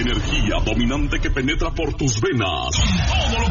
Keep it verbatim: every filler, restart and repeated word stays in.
energía dominante que penetra por tus venas. Todo